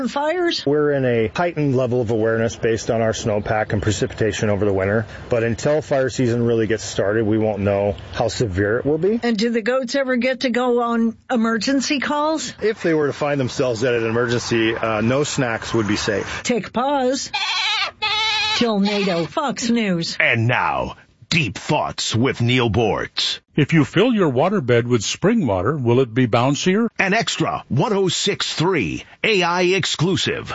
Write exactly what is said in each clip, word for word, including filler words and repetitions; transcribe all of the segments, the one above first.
fires? We're in a heightened level of awareness based on our snowpack and precipitation over the winter. But until fire season really gets started, we won't know how severe it will be. And do the goats ever get to go on emergency calls? If they were to find themselves at an emergency, uh, no snacks would be safe. Take pause. Jill Nato, Fox News. And now, Deep Thoughts with Neil Bortz. If you fill your waterbed with spring water, will it be bouncier? An extra one oh six point three A I exclusive.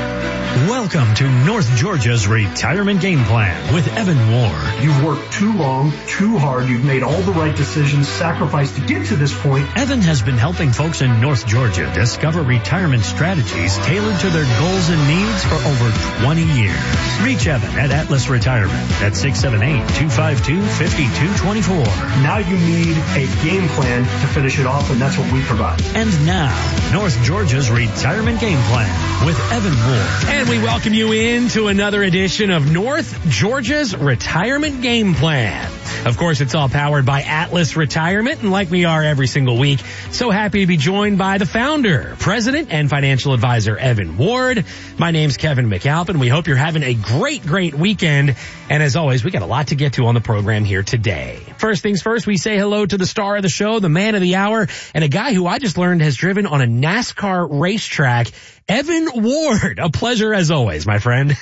Welcome to North Georgia's Retirement Game Plan with Evan Ward. You've worked too long, too hard. You've made all the right decisions, sacrificed to get to this point. Evan has been helping folks in North Georgia discover retirement strategies tailored to their goals and needs for over twenty years. Reach Evan at Atlas Retirement at six seven eight, two five two, five two two four. Now you need a game plan to finish it off, and that's what we provide. And now, North Georgia's Retirement Game Plan with Evan Ward. And we welcome you into another edition of North Georgia's Retirement Game Plan. Of course, it's all powered by Atlas Retirement, and like we are every single week, so happy to be joined by the founder, president, and financial advisor, Evan Ward. My name's Kevin McAlpin. We hope you're having a great, great weekend. And as always, we got a lot to get to on the program here today. First things first, we say hello to the star of the show, the man of the hour, and a guy who I just learned has driven on a NASCAR racetrack, Evan Ward. A pleasure as always, my friend.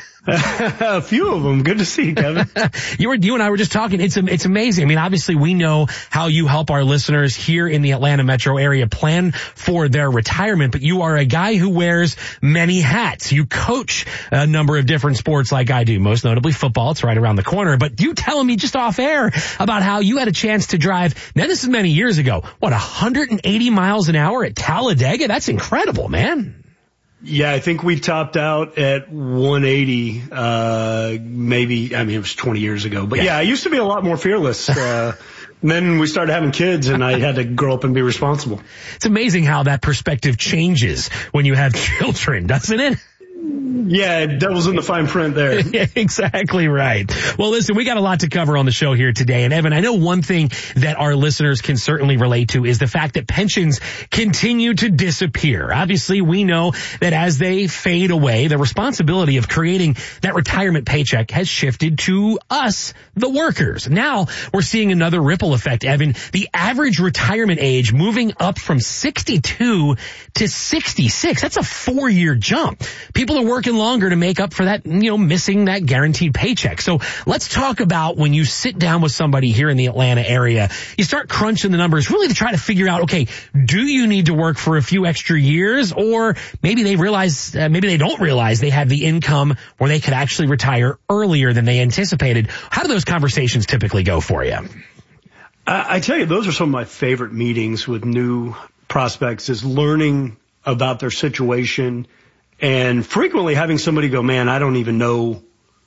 A few of them. Good to see you, Kevin. you were, you and I were just talking. It's, it's amazing. I mean, obviously we know how you help our listeners here in the Atlanta metro area plan for their retirement, but you are a guy who wears many hats. You coach a number of different sports like I do, most notably football. It's right around the corner, but you telling me just off air about how you had a chance to drive. Now, this is many years ago. What, one hundred eighty miles an hour at Talladega? That's incredible, man. Yeah, I think we topped out at one eighty, uh, maybe, I mean, it was twenty years ago. But yeah, yeah I used to be a lot more fearless. Uh, then we started having kids and I had to grow up and be responsible. It's amazing how that perspective changes when you have children, doesn't it? Yeah, devil's in the fine print there. Exactly right. Well, listen, we got a lot to cover on the show here today. And Evan, I know one thing that our listeners can certainly relate to is the fact that pensions continue to disappear. Obviously, we know that as they fade away, the responsibility of creating that retirement paycheck has shifted to us, the workers. Now we're seeing another ripple effect, Evan. The average retirement age moving up from sixty-two to sixty-six. That's a four-year jump. People are working longer to make up for that, you know, missing that guaranteed paycheck. So let's talk about when you sit down with somebody here in the Atlanta area, you start crunching the numbers really to try to figure out, okay, do you need to work for a few extra years, or maybe they realize, uh, maybe they don't realize they have the income where they could actually retire earlier than they anticipated. How do those conversations typically go for you? I, I tell you, those are some of my favorite meetings with new prospects, is learning about their situation. And frequently having somebody go, man, I don't even know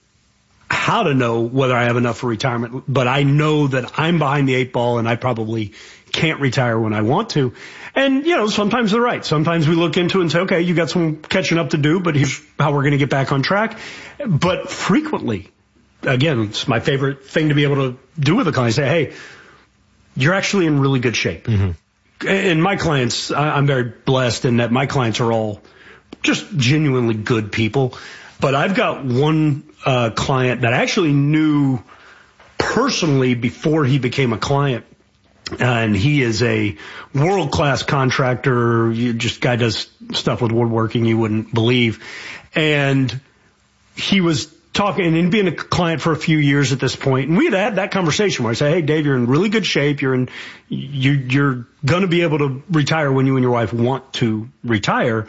how to know whether I have enough for retirement, but I know that I'm behind the eight ball and I probably can't retire when I want to. And, you know, sometimes they're right. Sometimes we look into it and say, okay, you got some catching up to do, but here's how we're going to get back on track. But frequently, again, it's my favorite thing to be able to do with a client. Say, hey, you're actually in really good shape. Mm-hmm. And my clients, I'm very blessed in that my clients are all just genuinely good people. But I've got one uh, client that I actually knew personally before he became a client. Uh, and he is a world-class contractor. You just guy does stuff with woodworking you wouldn't believe. And he was talking and being a client for a few years at this point. And we had had that conversation where I say, hey, Dave, you're in really good shape. You're in, you, you're going to be able to retire when you and your wife want to retire.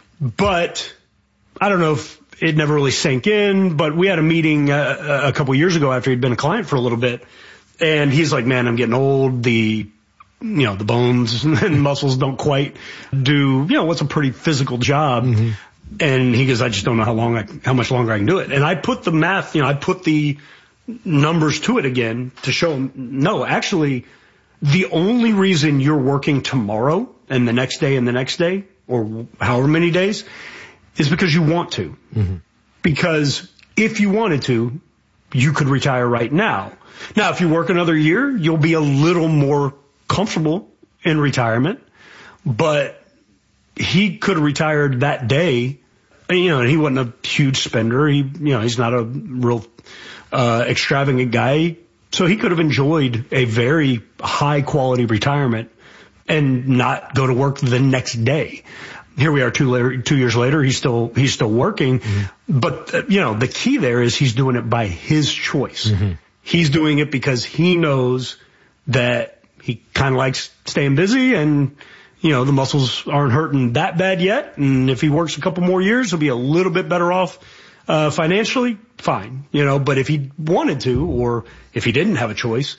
But I don't know if it never really sank in, but we had a meeting uh, a couple years ago after he'd been a client for a little bit. And he's like, man, I'm getting old. The, you know, the bones and muscles don't quite do, you know, what's a pretty physical job. Mm-hmm. And he goes, I just don't know how long, I, how much longer I can do it. And I put the math, you know, I put the numbers to it again to show him, no, actually, the only reason you're working tomorrow and the next day and the next day, or however many days, is because you want to. Mm-hmm. Because if you wanted to, you could retire right now. Now, if you work another year, you'll be a little more comfortable in retirement. But he could have retired that day you know, and he wasn't a huge spender. He, you know, he's not a real uh, extravagant guy. So he could have enjoyed a very high quality retirement and not go to work the next day. Here we are two later, two years later. He's still, he's still working. Mm-hmm. But, uh, you know, the key there is he's doing it by his choice. Mm-hmm. He's doing it because he knows that he kind of likes staying busy and, you know, the muscles aren't hurting that bad yet. And if he works a couple more years, he'll be a little bit better off, uh, financially. Fine. You know, but if he wanted to, or if he didn't have a choice,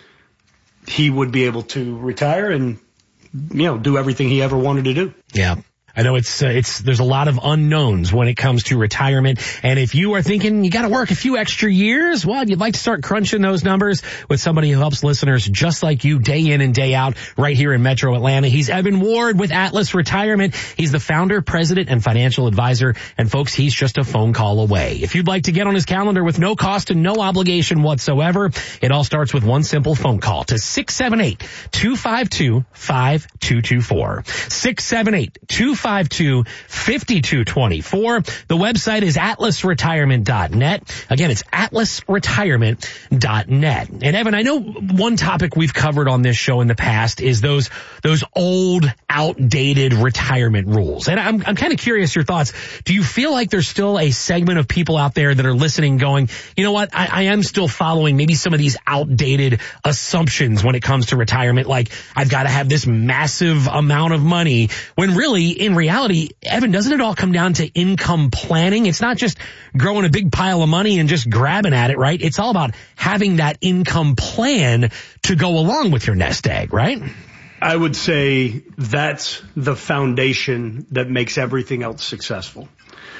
he would be able to retire and, you know, do everything he ever wanted to do. Yeah. I know it's, uh, it's, there's a lot of unknowns when it comes to retirement. And if you are thinking you got to work a few extra years, well, you'd like to start crunching those numbers with somebody who helps listeners just like you day in and day out right here in Metro Atlanta. He's Evan Ward with Atlas Retirement. He's the founder, president, and financial advisor. And folks, he's just a phone call away. If you'd like to get on his calendar with no cost and no obligation whatsoever, it all starts with one simple phone call to six seven eight, two five two, five two two four. six seven eight, two five two, five two two four. The website is atlas retirement dot net. Again, it's atlas retirement dot net. And Evan, I know one topic we've covered on this show in the past is those those old, outdated retirement rules. And I'm I'm kind of curious your thoughts. Do you feel like there's still a segment of people out there that are listening going, you know what, I, I am still following maybe some of these outdated assumptions when it comes to retirement, like I've got to have this massive amount of money, when really, in reality, Evan, doesn't it all come down to income planning? It's not just growing a big pile of money and just grabbing at it, right? It's all about having that income plan to go along with your nest egg, right? I would say that's the foundation that makes everything else successful.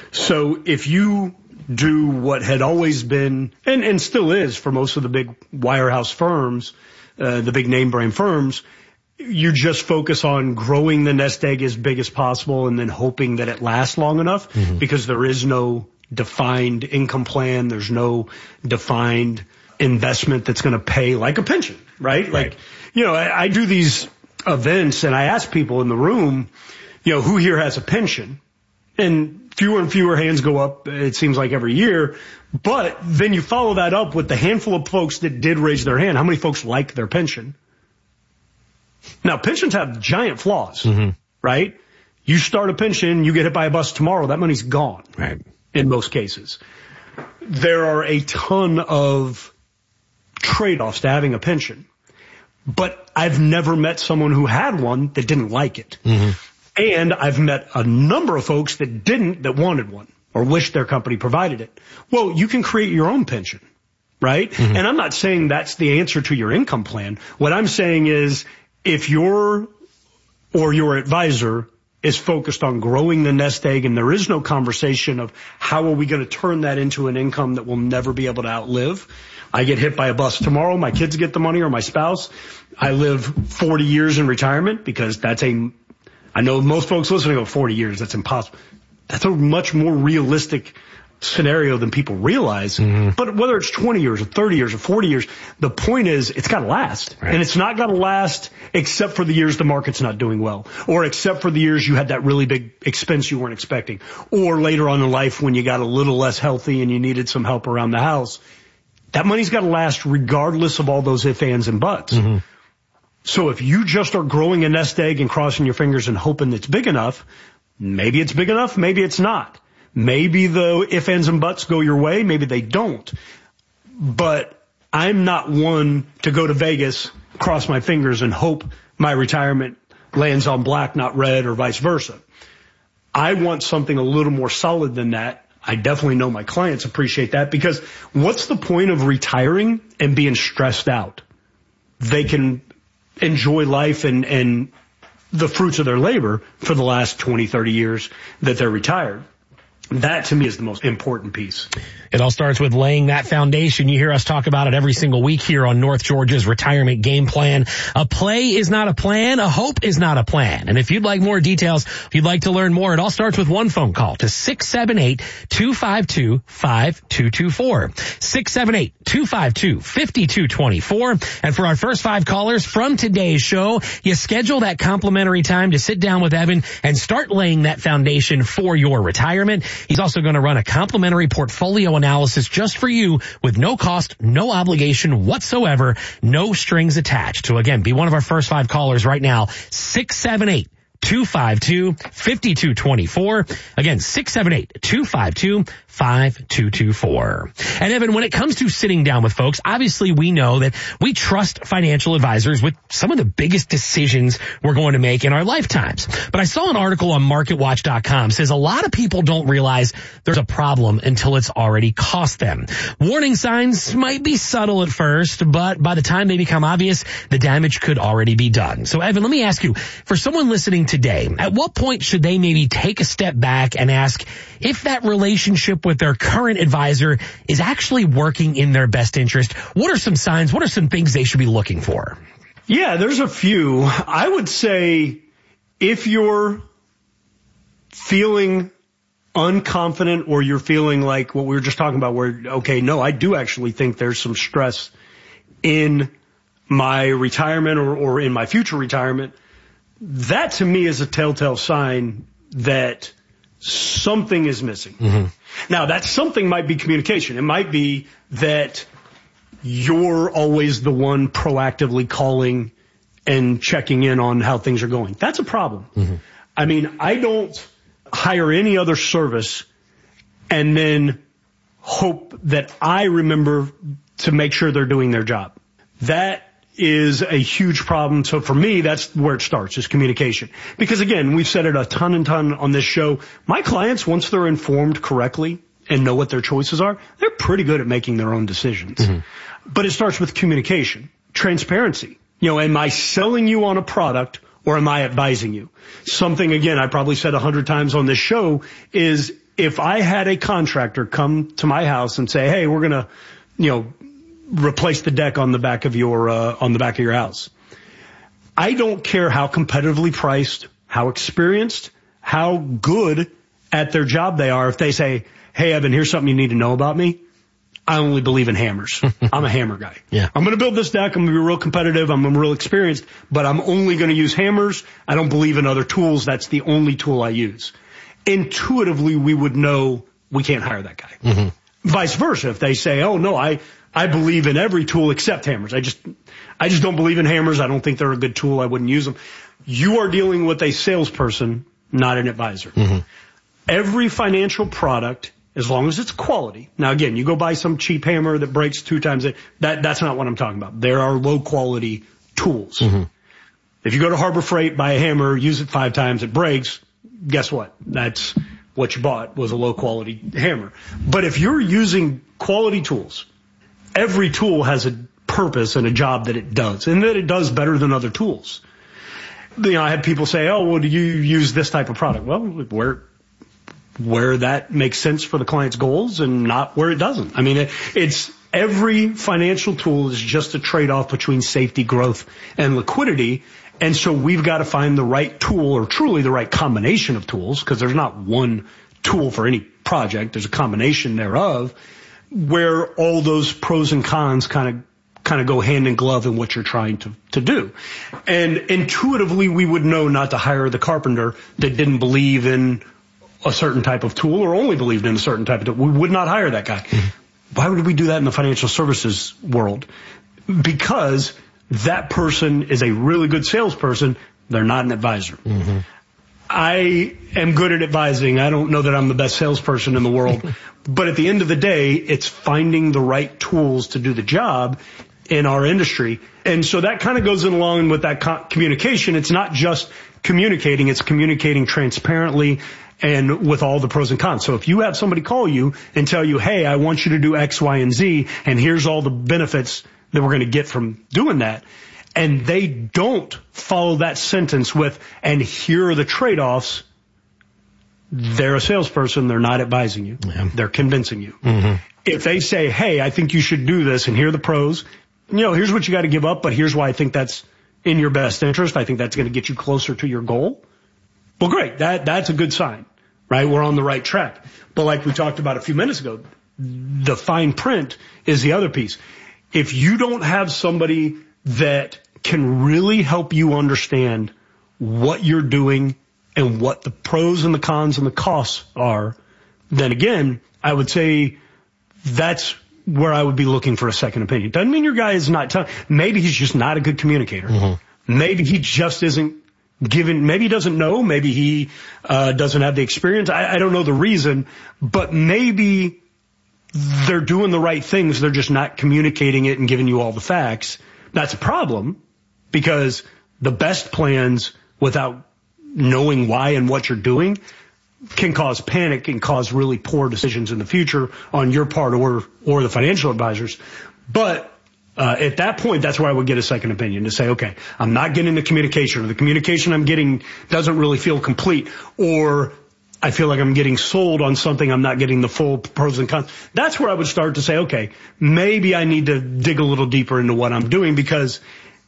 So if you do what had always been, and, and still is for most of the big wirehouse firms, uh, the big name brand firms, you just focus on growing the nest egg as big as possible and then hoping that it lasts long enough, mm-hmm. because there is no defined income plan. There's no defined investment that's going to pay like a pension, right? right. Like, you know, I, I do these events and I ask people in the room, you know, who here has a pension? And fewer and fewer hands go up, it seems like, every year. But then you follow that up with the handful of folks that did raise their hand. How many folks like their pension? Now, pensions have giant flaws, mm-hmm. right? You start a pension, you get hit by a bus tomorrow, that money's gone. Right. In most cases. There are a ton of trade-offs to having a pension. But I've never met someone who had one that didn't like it. Mm-hmm. And I've met a number of folks that didn't, that wanted one or wished their company provided it. Well, you can create your own pension, right? Mm-hmm. And I'm not saying that's the answer to your income plan. What I'm saying is, if you're or your advisor is focused on growing the nest egg and there is no conversation of how are we going to turn that into an income that we'll never be able to outlive. I get hit by a bus tomorrow, my kids get the money or my spouse. I live forty years in retirement because that's a, I know most folks listening go forty years, that's impossible. That's a much more realistic scenario than people realize. Mm-hmm. But whether it's twenty years or thirty years or forty years, the point is it's got to last. Right. And it's not going to last except for the years the market's not doing well, or except for the years you had that really big expense you weren't expecting, or later on in life when you got a little less healthy and you needed some help around the house. That money's got to last regardless of all those ifs, ands, and buts. Mm-hmm. So if you just are growing a nest egg and crossing your fingers and hoping it's big enough, maybe it's big enough, maybe it's not. Maybe the ifs, ands, and buts go your way. Maybe they don't. But I'm not one to go to Vegas, cross my fingers, and hope my retirement lands on black, not red, or vice versa. I want something a little more solid than that. I definitely know my clients appreciate that, because what's the point of retiring and being stressed out? They can enjoy life and, and the fruits of their labor for the last twenty, thirty years that they're retired. That, to me, is the most important piece. It all starts with laying that foundation. You hear us talk about it every single week here on North Georgia's Retirement Game Plan. A play is not a plan. A hope is not a plan. And if you'd like more details, if you'd like to learn more, it all starts with one phone call to six seven eight, two five two, five two two four. six seven eight, two five two, five two two four. And for our first five callers from today's show, you schedule that complimentary time to sit down with Evan and start laying that foundation for your retirement. He's also going to run a complimentary portfolio analysis just for you with no cost, no obligation whatsoever, no strings attached. So again, be one of our first five callers right now, six seven eight, two five two, five two two four. Again, six seven eight, two five two, five two two four. And Evan, when it comes to sitting down with folks, obviously we know that we trust financial advisors with some of the biggest decisions we're going to make in our lifetimes. But I saw an article on market watch dot com says a lot of people don't realize there's a problem until it's already cost them. Warning signs might be subtle at first, but by the time they become obvious, the damage could already be done. So Evan, let me ask you, for someone listening today, at what point should they maybe take a step back and ask if that relationship with their current advisor is actually working in their best interest? What are some signs? What are some things they should be looking for? Yeah, there's a few. I would say if you're feeling unconfident or you're feeling like what we were just talking about where, okay, no, I do actually think there's some stress in my retirement or, or in my future retirement, that to me is a telltale sign that something is missing. Mm-hmm. Now, that something might be communication. It might be that you're always the one proactively calling and checking in on how things are going. That's a problem. Mm-hmm. I mean, I don't hire any other service and then hope that I remember to make sure they're doing their job. That is a huge problem. So for me, that's where it starts, is communication. Because again, we've said it a ton and ton on this show. My clients, once they're informed correctly and know what their choices are, they're pretty good at making their own decisions. Mm-hmm. But it starts with communication, transparency. You know, am I selling you on a product or am I advising you? Something, again, I probably said a hundred times on this show is if I had a contractor come to my house and say, hey, we're going to, you know, replace the deck on the back of your, uh, on the back of your house. I don't care how competitively priced, how experienced, how good at their job they are. If they say, hey, Evan, here's something you need to know about me. I only believe in hammers. I'm a hammer guy. Yeah. I'm going to build this deck. I'm going to be real competitive. I'm real experienced, but I'm only going to use hammers. I don't believe in other tools. That's the only tool I use. Intuitively, we would know we can't hire that guy. Mm-hmm. Vice versa. If they say, oh no, I, I believe in every tool except hammers. I just, I just don't believe in hammers. I don't think they're a good tool. I wouldn't use them. You are dealing with a salesperson, not an advisor. Mm-hmm. Every financial product, as long as it's quality. Now again, you go buy some cheap hammer that breaks two times it. That, that's not what I'm talking about. There are low quality tools. Mm-hmm. If you go to Harbor Freight, buy a hammer, use it five times, it breaks. Guess what? That's what you bought, was a low quality hammer. But if you're using quality tools, every tool has a purpose and a job that it does, and that it does better than other tools. You know, I had people say, oh, well, do you use this type of product? Well, where, where that makes sense for the client's goals and not where it doesn't. I mean, it, it's every financial tool is just a trade-off between safety, growth, and liquidity. And so we've got to find the right tool, or truly the right combination of tools, because there's not one tool for any project. There's a combination thereof where all those pros and cons kind of kind of go hand in glove in what you're trying to, to do. And intuitively, we would know not to hire the carpenter that didn't believe in a certain type of tool or only believed in a certain type of tool. We would not hire that guy. Why would we do that in the financial services world? Because that person is a really good salesperson. They're not an advisor. Mm-hmm. I am good at advising. I don't know that I'm the best salesperson in the world. But at the end of the day, it's finding the right tools to do the job in our industry. And so that kind of goes in along with that co- communication. It's not just communicating. It's communicating transparently and with all the pros and cons. So if you have somebody call you and tell you, hey, I want you to do X, Y, and Z, and here's all the benefits that we're going to get from doing that, and they don't follow that sentence with, and here are the trade-offs, they're a salesperson. They're not advising you. Yeah. They're convincing you. Mm-hmm. If they say, hey, I think you should do this, and here are the pros, you know, here's what you got to give up, but here's why I think that's in your best interest. I think that's going to get you closer to your goal. Well, great. That, that's a good sign, right? We're on the right track. But like we talked about a few minutes ago, the fine print is the other piece. If you don't have somebody that can really help you understand what you're doing and what the pros and the cons and the costs are, then again, I would say that's where I would be looking for a second opinion. Doesn't mean your guy is not telling. Maybe he's just not a good communicator. Mm-hmm. Maybe he just isn't given. Maybe he doesn't know. Maybe he uh, doesn't have the experience. I, I don't know the reason, but maybe they're doing the right things. They're just not communicating it and giving you all the facts. That's a problem, because the best plans without knowing why and what you're doing can cause panic and cause really poor decisions in the future on your part or or the financial advisors. But uh, at that point, that's where I would get a second opinion to say, okay, I'm not getting the communication, or the communication I'm getting doesn't really feel complete, or I feel like I'm getting sold on something, I'm not getting the full pros and cons. That's where I would start to say, okay, maybe I need to dig a little deeper into what I'm doing, because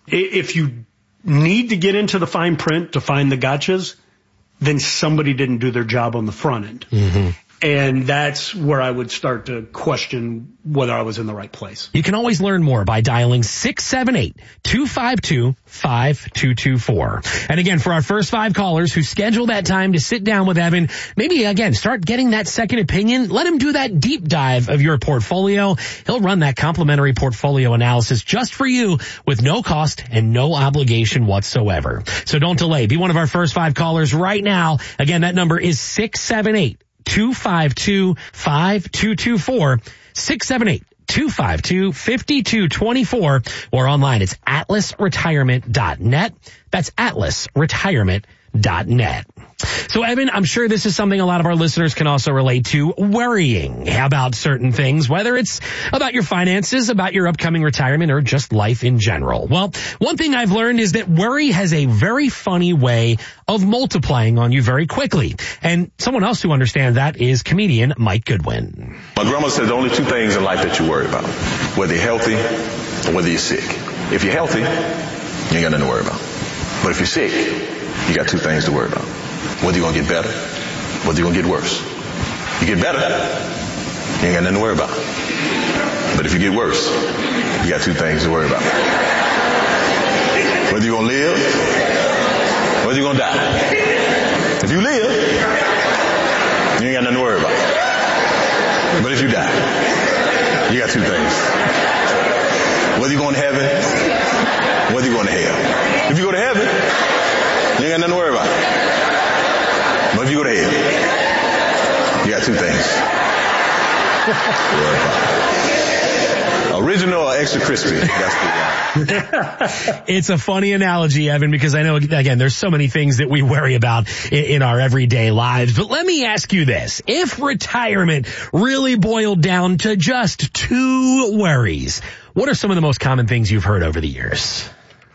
if you need to get into the fine print to find the gotchas, then somebody didn't do their job on the front end. Mm-hmm. And that's where I would start to question whether I was in the right place. You can always learn more by dialing six seven eight, two five two, five two two four. And again, for our first five callers who schedule that time to sit down with Evan, maybe again, start getting that second opinion. Let him do that deep dive of your portfolio. He'll run that complimentary portfolio analysis just for you with no cost and no obligation whatsoever. So don't delay. Be one of our first five callers right now. Again, that number is six seven eight, two five two, five two two four, six seven eight, two five two, five two two four, or online it's atlas retirement dot net. That's atlas retirement dot net. So, Evan, I'm sure this is something a lot of our listeners can also relate to, worrying about certain things, whether it's about your finances, about your upcoming retirement, or just life in general. Well, one thing I've learned is that worry has a very funny way of multiplying on you very quickly. And someone else who understands that is comedian Mike Goodwin. My grandma said the only two things in life that you worry about, whether you're healthy or whether you're sick. If you're healthy, you ain't got nothing to worry about. But if you're sick, you got two things to worry about. Whether you're going to get better, whether you're going to get worse. You get better, you ain't got nothing to worry about. But if you get worse, you got two things to worry about. Whether you're going to live, whether you're going to die. If you live, you ain't got nothing to worry about. But if you die, you got two things. Whether you're going to heaven, whether you're going to hell. If you go to heaven, you ain't got nothing to worry about. But if you go to hell, you got two things. Original or extra crispy? That's the It's a funny analogy, Evan, because I know, again, there's so many things that we worry about in, in our everyday lives. But let me ask you this. If retirement really boiled down to just two worries, what are some of the most common things you've heard over the years?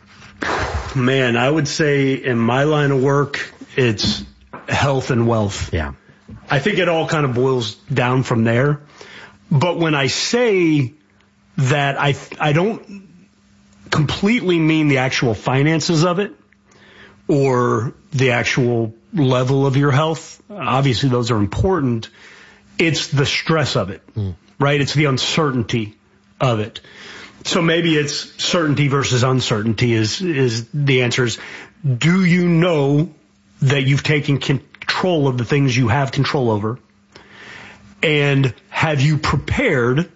Man, I would say in my line of work, it's health and wealth. Yeah. I think it all kind of boils down from there. But when I say that, I I don't completely mean the actual finances of it or the actual level of your health. Obviously, those are important. It's the stress of it, mm. right? It's the uncertainty of it. So maybe it's certainty versus uncertainty is, is the answer is, do you know that you've taken control of the things you have control over? And have you prepared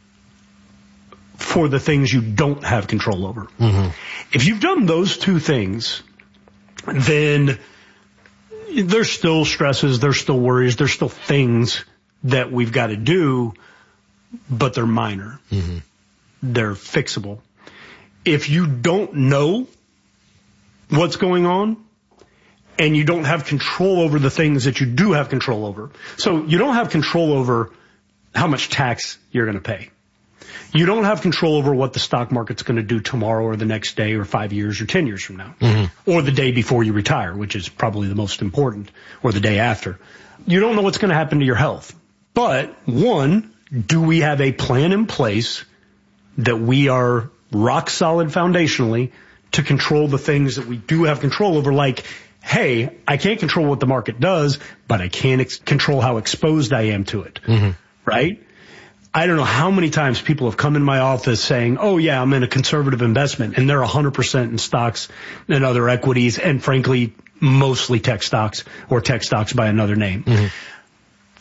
for the things you don't have control over? Mm-hmm. If you've done those two things, then there's still stresses, there's still worries, there's still things that we've got to do, but they're minor. Mm-hmm. They're fixable. If you don't know what's going on and you don't have control over the things that you do have control over. So you don't have control over how much tax you're going to pay. You don't have control over what the stock market's going to do tomorrow or the next day or five years or ten years from now. Mm-hmm. Or the day before you retire, which is probably the most important, or the day after. You don't know what's going to happen to your health. But one, do we have a plan in place that we are rock solid foundationally to control the things that we do have control over? Like, hey, I can't control what the market does, but I can ex- control how exposed I am to it. Mm-hmm. Right? I don't know how many times people have come in my office saying, oh yeah, I'm in a conservative investment, and they're one hundred percent in stocks and other equities, and frankly, mostly tech stocks or tech stocks by another name. Mm-hmm.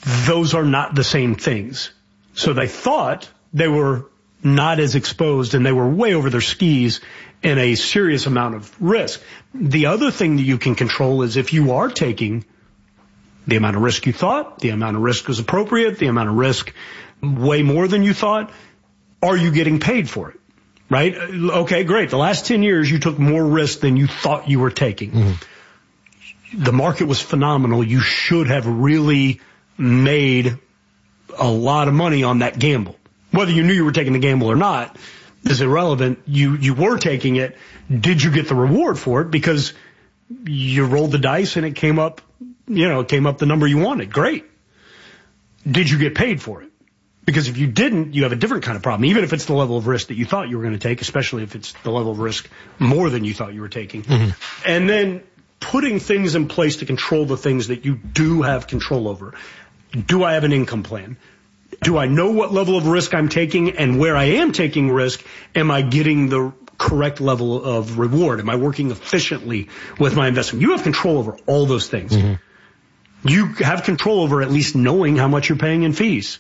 those are not the same things. So they thought they were not as exposed, and they were way over their skis in a serious amount of risk. The other thing that you can control is if you are taking the amount of risk you thought, the amount of risk was appropriate, the amount of risk way more than you thought, are you getting paid for it? Right? Okay, great. The last ten years you took more risk than you thought you were taking. Mm-hmm. The market was phenomenal. You should have really made a lot of money on that gamble. Whether you knew you were taking the gamble or not is irrelevant. You, you were taking it. Did you get the reward for it? Because you rolled the dice and it came up, you know, it came up the number you wanted. Great. Did you get paid for it? Because if you didn't, you have a different kind of problem, even if it's the level of risk that you thought you were going to take, especially if it's the level of risk more than you thought you were taking. Mm-hmm. And then putting things in place to control the things that you do have control over. Do I have an income plan? Do I know what level of risk I'm taking, and where I am taking risk, am I getting the correct level of reward? Am I working efficiently with my investment? You have control over all those things. Mm-hmm. You have control over at least knowing how much you're paying in fees.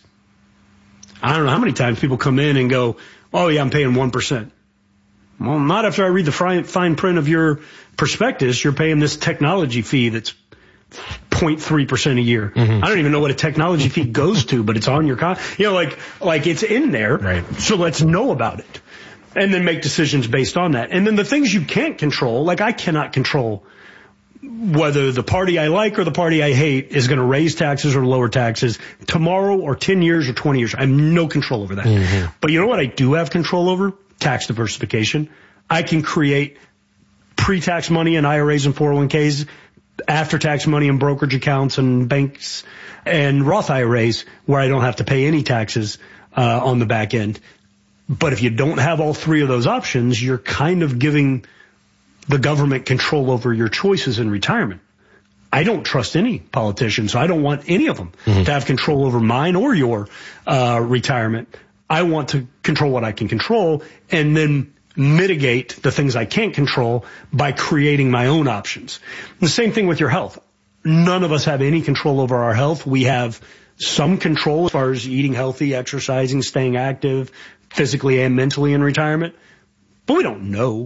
I don't know how many times people come in and go, oh, yeah, I'm paying one percent. Well, not after I read the fine, fine print of your prospectus. You're paying this technology fee that's zero point three percent a year. Mm-hmm. I don't even know what a technology fee goes to, but it's on your con. You know, like, like it's in there. Right. So let's know about it and then make decisions based on that. And then the things you can't control, like I cannot control whether the party I like or the party I hate is going to raise taxes or lower taxes tomorrow or ten years or twenty years. I have no control over that. Mm-hmm. But you know what I do have control over? Tax diversification. I can create pre-tax money in I R As and four oh one k's, after-tax money in brokerage accounts and banks and Roth I R As where I don't have to pay any taxes uh, on the back end. But if you don't have all three of those options, you're kind of giving the government control over your choices in retirement. I don't trust any politician, so I don't want any of them mm-hmm. to have control over mine or your uh retirement. I want to control what I can control and then mitigate the things I can't control by creating my own options. The same thing with your health. None of us have any control over our health. We have some control as far as eating healthy, exercising, staying active, physically and mentally in retirement, but we don't know.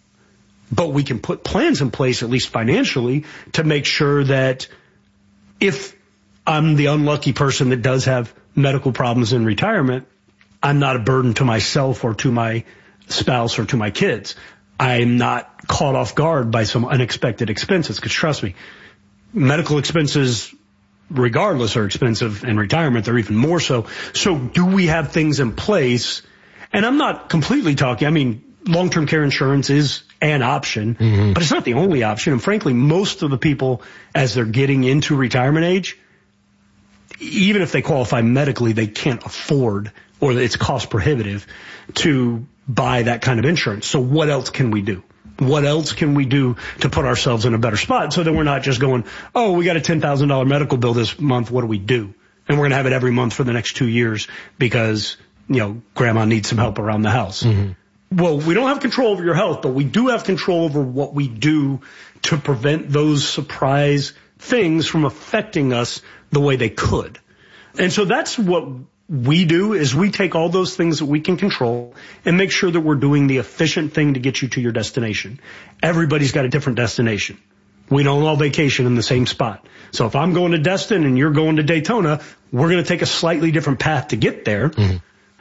But we can put plans in place, at least financially, to make sure that if I'm the unlucky person that does have medical problems in retirement, I'm not a burden to myself or to my spouse or to my kids. I'm not caught off guard by some unexpected expenses. Because trust me, medical expenses, regardless, are expensive in retirement. They're even more so. So do we have things in place? And I'm not completely talking, I mean, long-term care insurance is an option, mm-hmm. but it's not the only option. And frankly, most of the people, as they're getting into retirement age, even if they qualify medically, they can't afford, or it's cost prohibitive to buy that kind of insurance. So what else can we do? What else can we do to put ourselves in a better spot so that we're not just going, oh, we got a ten thousand dollars medical bill this month. What do we do? And we're going to have it every month for the next two years because, you know, grandma needs some help around the house. Mm-hmm. Well, we don't have control over your health, but we do have control over what we do to prevent those surprise things from affecting us the way they could. And so that's what we do, is we take all those things that we can control and make sure that we're doing the efficient thing to get you to your destination. Everybody's got a different destination. We don't all vacation in the same spot. So if I'm going to Destin and you're going to Daytona, we're going to take a slightly different path to get there. Mm-hmm.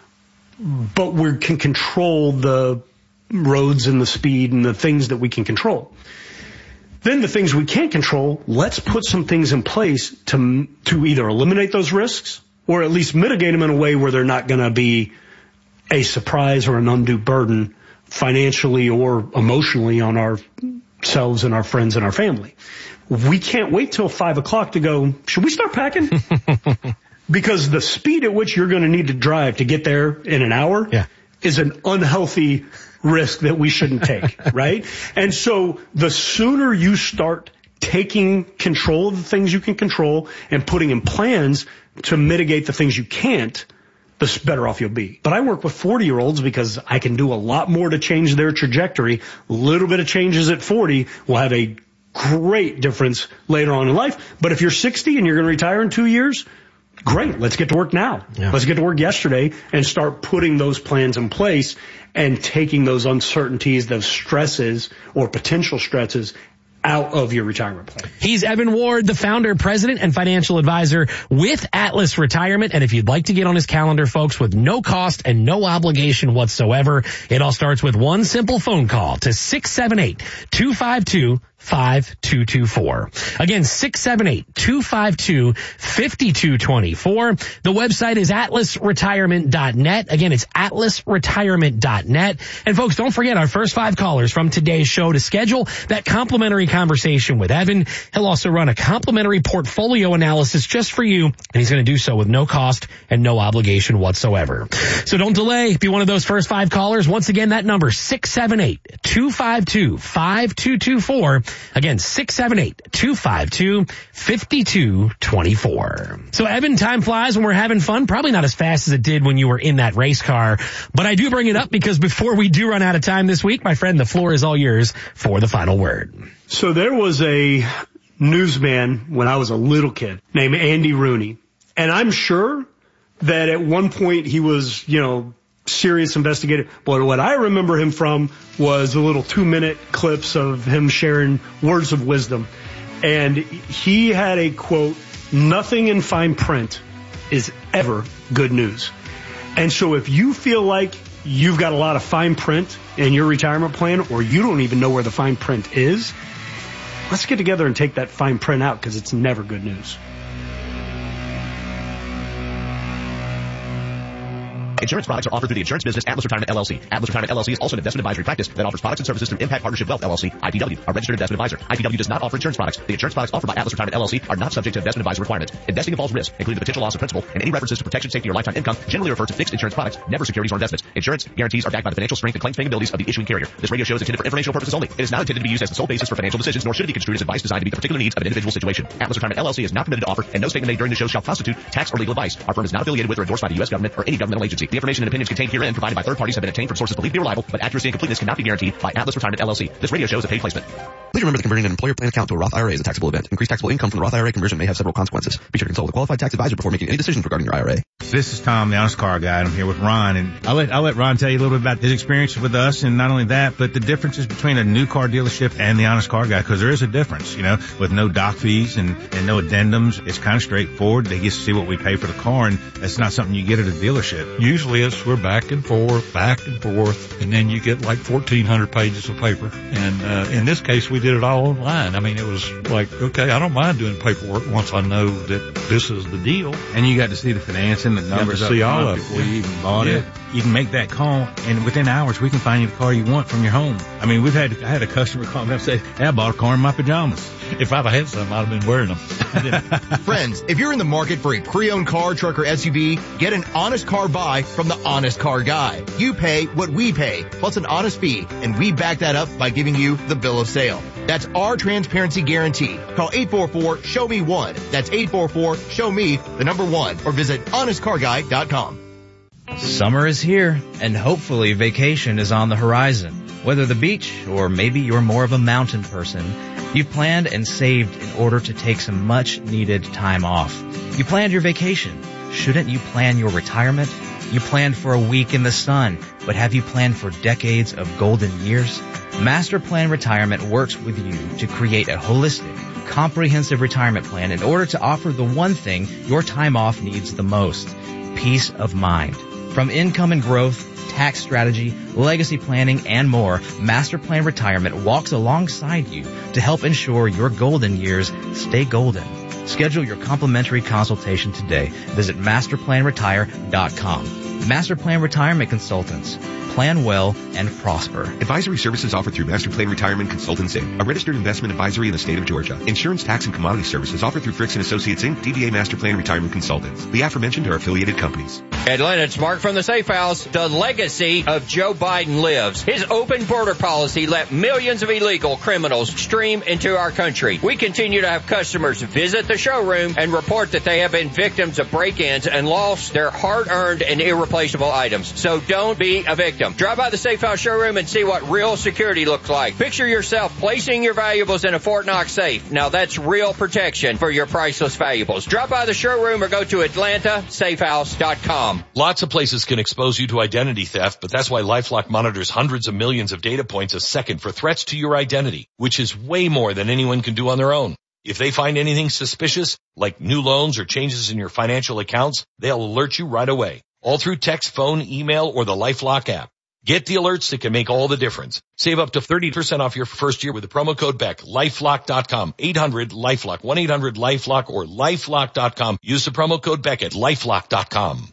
But we can control the roads and the speed and the things that we can control. Then the things we can't control, let's put some things in place to to either eliminate those risks or at least mitigate them in a way where they're not going to be a surprise or an undue burden financially or emotionally on ourselves and our friends and our family. We can't wait till five o'clock to go, should we start packing? Because the speed at which you're going to need to drive to get there in an hour yeah. is an unhealthy risk that we shouldn't take, right? And so the sooner you start taking control of the things you can control and putting in plans to mitigate the things you can't, the better off you'll be. But I work with forty-year-olds because I can do a lot more to change their trajectory. A little bit of changes at forty will have a great difference later on in life. But if you're sixty and you're going to retire in two years, Great. Let's get to work now. Yeah. Let's get to work yesterday and start putting those plans in place and taking those uncertainties, those stresses or potential stresses out of your retirement plan. He's Evan Ward, the founder, president, and financial advisor with Atlas Retirement. And if you'd like to get on his calendar, folks, with no cost and no obligation whatsoever, it all starts with one simple phone call to six seven eight, two five two, five two two four. Again, six seven eight, two five two, five two two four. The website is atlas retirement dot net. Again, it's atlas retirement dot net. And folks, don't forget our first five callers from today's show to schedule that complimentary conversation with Evan. He'll also run a complimentary portfolio analysis just for you, and he's going to do so with no cost and no obligation whatsoever. So don't delay. Be one of those first five callers. Once again, that number, six seven eight, two five two, five two two four. Again, six seven eight, two five two, five two two four. So, Evan, time flies when we're having fun. Probably not as fast as it did when you were in that race car. But I do bring it up because before we do run out of time this week, my friend, the floor is all yours for the final word. So there was a newsman when I was a little kid named Andy Rooney. And I'm sure that at one point he was, you know, serious investigator. But what I remember him from was the little two minute clips of him sharing words of wisdom. And he had a quote, "Nothing in fine print is ever good news." And so if you feel like you've got a lot of fine print in your retirement plan, or you don't even know where the fine print is, let's get together and take that fine print out, because it's never good news. Insurance products are offered through the insurance business Atlas Retirement L L C. Atlas Retirement L L C is also an investment advisory practice that offers products and services through Impact Partnership Wealth L L C, I P W, a registered investment advisor. I P W does not offer insurance products. The insurance products offered by Atlas Retirement L L C are not subject to investment advisory requirements. Investing involves risk, including the potential loss of principal, and any references to protection, safety, or lifetime income generally refer to fixed insurance products, never securities or investments. Insurance guarantees are backed by the financial strength and claims paying abilities of the issuing carrier. This radio show is intended for informational purposes only. It is not intended to be used as the sole basis for financial decisions, nor should it be construed as advice designed to meet the particular needs of an individual situation. Atlas Retirement L L C is not permitted to offer, and no statement made during the show shall constitute tax or legal advice. Our firm is not affiliated with or endorsed by the U S government or any governmental agency. The information and opinions contained herein provided by third parties have been obtained from sources believed to be reliable, but accuracy and completeness cannot be guaranteed by Atlas Retirement L L C. This radio show is a paid placement. Please remember that converting an employer plan account to a Roth I R A is a taxable event. Increased taxable income from the Roth I R A conversion may have several consequences. Be sure to consult with a qualified tax advisor before making any decisions regarding your I R A. This is Tom, the Honest Car Guy, and I'm here with Ron. And I'll let, I'll let Ron tell you a little bit about his experience with us, and not only that, but the differences between a new car dealership and the Honest Car Guy, because there is a difference, you know, with no doc fees and, and no addendums. It's kind of straightforward. They get to see what we pay for the car, and that's not something you get at a dealership. Usually it's we're back and forth, back and forth, and then you get like fourteen hundred pages of paper. And uh, in this case, we did it all online. I mean, it was like, okay, I don't mind doing paperwork once I know that this is the deal. And you got to see the financing, the numbers up front all of before it. you even bought yeah. it. You can make that call, and within hours, we can find you the car you want from your home. I mean, we've had I had a customer call me up and say, hey, I bought a car in my pajamas. If I'd have had some, I'd have been wearing them. Friends, if you're in the market for a pre-owned car, truck, or S U V, get an honest car buy from the Honest Car Guy. You pay what we pay, plus an honest fee, and we back that up by giving you the bill of sale. That's our transparency guarantee. Call eight four four, show me one. That's eight four four, show me the number one, or visit honest car guy dot com. Summer is here, and hopefully vacation is on the horizon. Whether the beach, or maybe you're more of a mountain person, you've planned and saved in order to take some much-needed time off. You planned your vacation. Shouldn't you plan your retirement? You planned for a week in the sun, but have you planned for decades of golden years? Master Plan Retirement works with you to create a holistic, comprehensive retirement plan in order to offer the one thing your time off needs the most: peace of mind. From income and growth, tax strategy, legacy planning, and more, Master Plan Retirement walks alongside you to help ensure your golden years stay golden. Schedule your complimentary consultation today. Visit master plan retire dot com. Master Plan Retirement Consultants. Plan well and prosper. Advisory services offered through Master Plan Retirement Consultants, Incorporated, a registered investment advisory in the state of Georgia. Insurance, tax, and commodity services offered through Fricks and Associates, Incorporated, D B A Master Plan Retirement Consultants. The aforementioned are affiliated companies. Atlanta, it's Mark from the Safe House. The legacy of Joe Biden lives. His open border policy let millions of illegal criminals stream into our country. We continue to have customers visit the showroom and report that they have been victims of break-ins and lost their hard-earned and irreplaceable items. So don't be a victim. Drive by the Safe House showroom and see what real security looks like. Picture yourself placing your valuables in a Fort Knox safe. Now that's real protection for your priceless valuables. Drop by the showroom or go to Atlanta Safe House dot com. Lots of places can expose you to identity theft, but that's why LifeLock monitors hundreds of millions of data points a second for threats to your identity, which is way more than anyone can do on their own. If they find anything suspicious, like new loans or changes in your financial accounts, they'll alert you right away, all through text, phone, email, or the LifeLock app. Get the alerts that can make all the difference. Save up to thirty percent off your first year with the promo code Beck. LifeLock dot com. eight hundred LifeLock. one eight hundred LifeLock or LifeLock dot com. Use the promo code Beck at LifeLock dot com.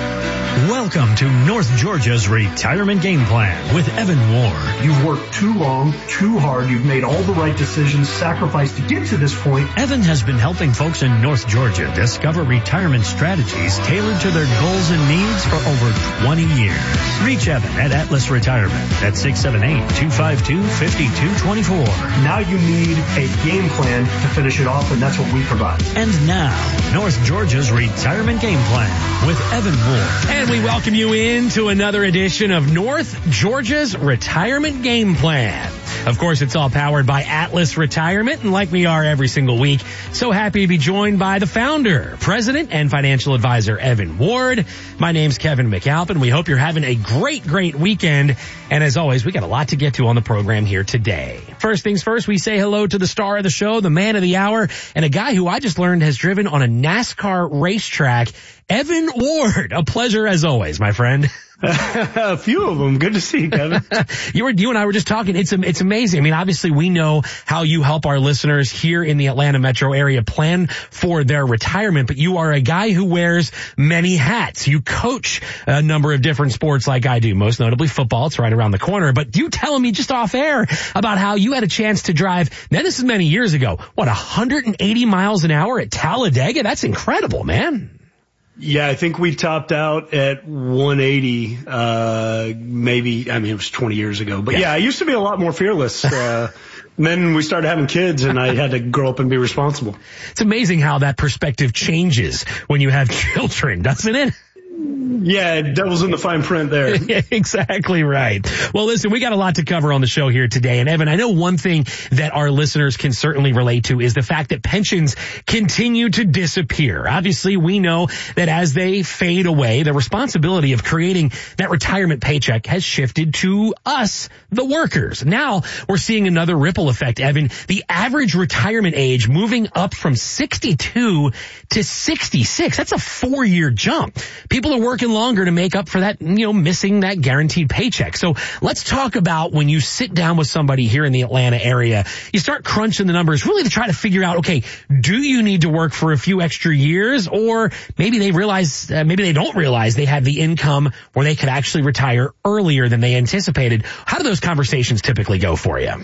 Welcome to North Georgia's Retirement Game Plan with Evan Ward. You've worked too long, too hard. You've made all the right decisions, sacrificed to get to this point. Evan has been helping folks in North Georgia discover retirement strategies tailored to their goals and needs for over twenty years. Reach Evan at Atlas Retirement at six seven eight, two five two, five two two four. Now you need a game plan to finish it off, and that's what we provide. And now, North Georgia's Retirement Game Plan with Evan Ward. And we welcome you into another edition of North Georgia's Retirement Game Plan. Of course, it's all powered by Atlas Retirement, and like we are every single week, so happy to be joined by the founder, president, and financial advisor, Evan Ward. My name's Kevin McAlpin. We hope you're having a great, great weekend. And as always, we got a lot to get to on the program here today. First things first, we say hello to the star of the show, the man of the hour, and a guy who I just learned has driven on a NASCAR racetrack, Evan Ward. A pleasure as always, my friend. A few of them. Good to see you, Kevin. you were, you and I were just talking. It's, it's amazing. I mean, obviously we know how you help our listeners here in the Atlanta metro area plan for their retirement, but you are a guy who wears many hats. You coach a number of different sports like I do, most notably football. It's right around the corner, but you telling me just off air about how you had a chance to drive. Now this is many years ago. What, one hundred eighty miles an hour at Talladega? That's incredible, man. Yeah, I think we topped out at one eighty, uh, maybe, I mean, it was twenty years ago. But yeah, yeah I used to be a lot more fearless. Uh, then we started having kids and I had to grow up and be responsible. It's amazing how that perspective changes when you have children, doesn't it? Yeah, devil's in the fine print there. Exactly right. Well, listen, we got a lot to cover on the show here today. And Evan, I know one thing that our listeners can certainly relate to is the fact that pensions continue to disappear. Obviously, we know that as they fade away, the responsibility of creating that retirement paycheck has shifted to us, the workers. Now we're seeing another ripple effect, Evan. The average retirement age moving up from sixty-two to sixty-six. That's a four-year jump. People are working longer to make up for that, you know, missing that guaranteed paycheck. So let's talk about when you sit down with somebody here in the Atlanta area, you start crunching the numbers really to try to figure out, okay, do you need to work for a few extra years, or maybe they realize, uh, maybe they don't realize they have the income where they could actually retire earlier than they anticipated. How do those conversations typically go for you?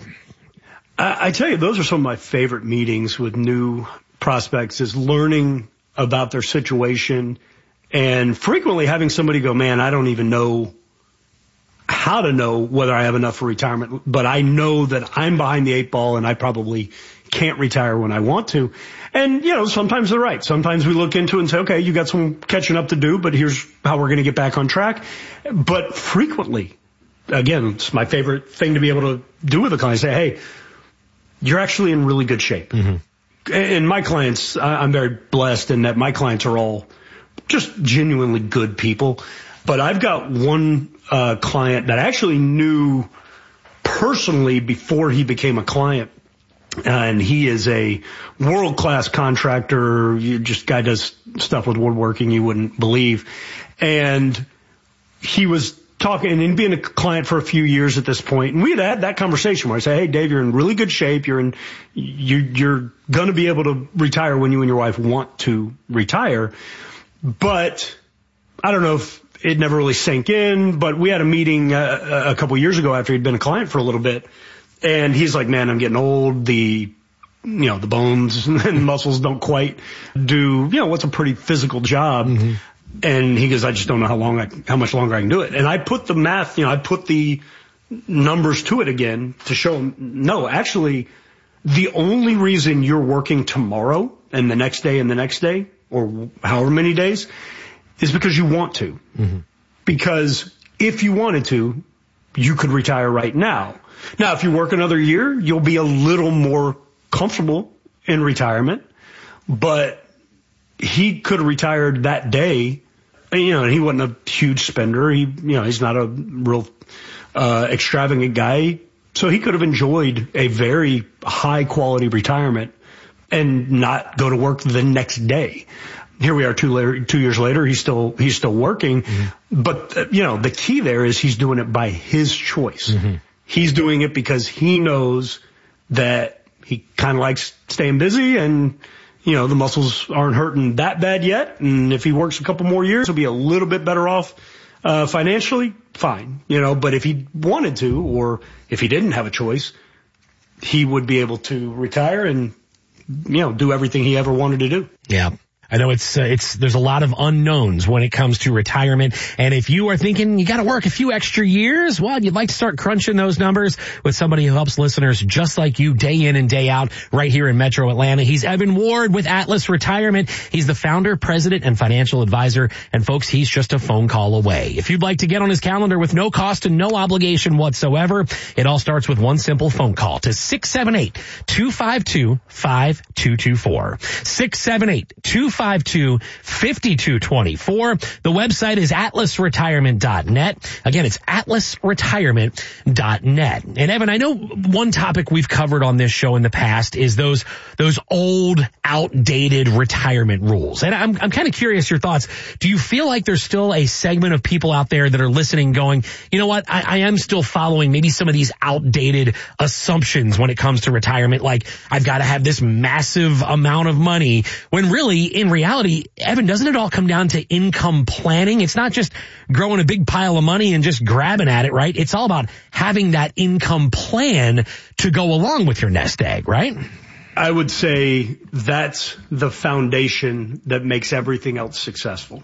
I, I tell you, those are some of my favorite meetings with new prospects, is learning about their situation and frequently having somebody go, man, I don't even know how to know whether I have enough for retirement, but I know that I'm behind the eight ball and I probably can't retire when I want to. And, you know, sometimes they're right. Sometimes we look into it and say, okay, you got some catching up to do, but here's how we're going to get back on track. But frequently, again, it's my favorite thing to be able to do with a client, say, hey, you're actually in really good shape. Mm-hmm. And my clients, I'm very blessed in that my clients are all just genuinely good people. But I've got one uh, client that I actually knew personally before he became a client. And he is a world-class contractor. You just guy does stuff with woodworking you wouldn't believe. And he was talking and being a client for a few years at this point. And we had had that conversation where I say, hey, Dave, you're in really good shape. You're in, you, you're going to be able to retire when you and your wife want to retire. But I don't know if it never really sank in, but we had a meeting uh, a couple years ago after he'd been a client for a little bit. And he's like, man, I'm getting old. The, you know, the bones and muscles don't quite do, you know, what's a pretty physical job. Mm-hmm. And he goes, I just don't know how long, I, how much longer I can do it. And I put the math, you know, I put the numbers to it again to show him, no, actually, the only reason you're working tomorrow and the next day and the next day, or however many days, is because you want to. Mm-hmm. Because if you wanted to, you could retire right now. Now, if you work another year, you'll be a little more comfortable in retirement, but he could have retired that day. You know, he wasn't a huge spender. He, you know, he's not a real, uh, extravagant guy. So he could have enjoyed a very high quality retirement and not go to work the next day. Here we are two later, two years later. He's still, he's still working. Mm-hmm. But, uh, you know, the key there is he's doing it by his choice. Mm-hmm. He's doing it because he knows that he kind of likes staying busy and, you know, the muscles aren't hurting that bad yet. And if he works a couple more years, he'll be a little bit better off, uh, financially. Fine. You know, but if he wanted to, or if he didn't have a choice, he would be able to retire and, you know, do everything he ever wanted to do. Yeah. I know it's, uh, it's, there's a lot of unknowns when it comes to retirement. And if you are thinking you got to work a few extra years, well, you'd like to start crunching those numbers with somebody who helps listeners just like you day in and day out right here in Metro Atlanta. He's Evan Ward with Atlas Retirement. He's the founder, president, and financial advisor. And folks, he's just a phone call away. If you'd like to get on his calendar with no cost and no obligation whatsoever, it all starts with one simple phone call to six seven eight, two five two, five two two four. six seven eight, two five two, five two two four. The website is atlas retirement dot net. Again, it's atlas retirement dot net. And Evan, I know one topic we've covered on this show in the past is those those old, outdated retirement rules. And I'm I'm kind of curious your thoughts. Do you feel like there's still a segment of people out there that are listening going, you know what, I, I am still following maybe some of these outdated assumptions when it comes to retirement, like I've got to have this massive amount of money, when really, in reality, Evan, doesn't it all come down to income planning? It's not just growing a big pile of money and just grabbing at it, right? It's all about having that income plan to go along with your nest egg, right? I would say that's the foundation that makes everything else successful.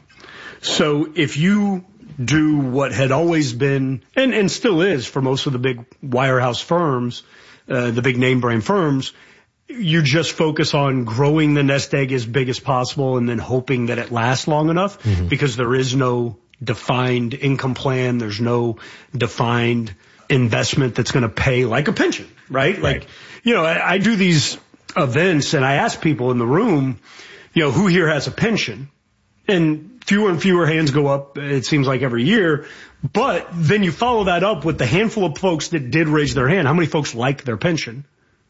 So if you do what had always been, and, and still is for most of the big wirehouse firms, uh, the big name brand firms, you just focus on growing the nest egg as big as possible and then hoping that it lasts long enough, mm-hmm. because there is no defined income plan. There's no defined investment that's going to pay like a pension, right? right. Like, you know, I, I do these events and I ask people in the room, you know, who here has a pension? And fewer and fewer hands go up, it seems like every year. But then you follow that up with the handful of folks that did raise their hand. How many folks like their pension?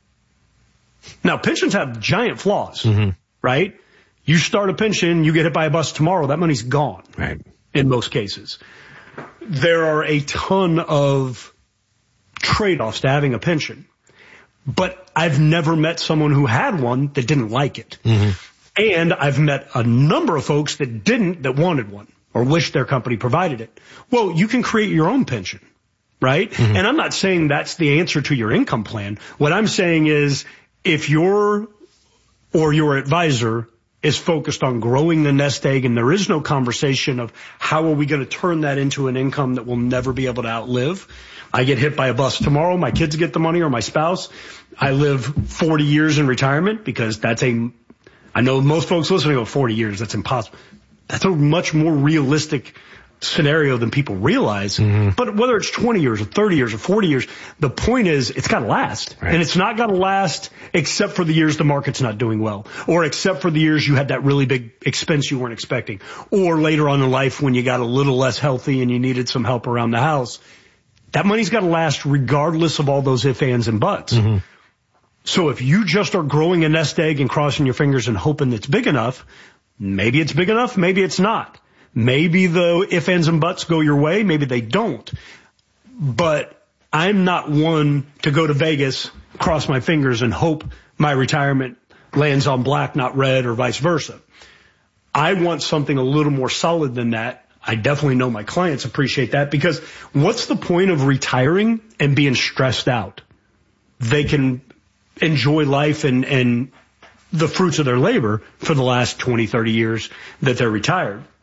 Now, pensions have giant flaws, mm-hmm. right? You start a pension, you get hit by a bus tomorrow, that money's gone. Right. In most cases. There are a ton of trade-offs to having a pension. But I've never met someone who had one that didn't like it. Mm-hmm. And I've met a number of folks that didn't, that wanted one or wished their company provided it. Well, you can create your own pension, right? Mm-hmm. And I'm not saying that's the answer to your income plan. What I'm saying is, if you're or your advisor is focused on growing the nest egg and there is no conversation of how are we going to turn that into an income that we'll never be able to outlive. I get hit by a bus tomorrow, my kids get the money or my spouse. I live forty years in retirement because that's a, I know most folks listening go forty years, that's impossible. That's a much more realistic scenario than people realize. Mm-hmm. But whether it's twenty years or thirty years or forty years, the point is it's got to last. Right. And it's not got to last except for the years the market's not doing well, or except for the years you had that really big expense you weren't expecting, or later on in life when you got a little less healthy and you needed some help around the house. That money's got to last regardless of all those ifs, ands, and buts. Mm-hmm. So if you just are growing a nest egg and crossing your fingers and hoping it's big enough, maybe it's big enough, maybe it's not. Maybe the ifs, ands, and buts go your way. Maybe they don't. But I'm not one to go to Vegas, cross my fingers, and hope my retirement lands on black, not red, or vice versa. I want something a little more solid than that. I definitely know my clients appreciate that, because what's the point of retiring and being stressed out? They can enjoy life and, and the fruits of their labor for the last twenty, thirty years that they're retired.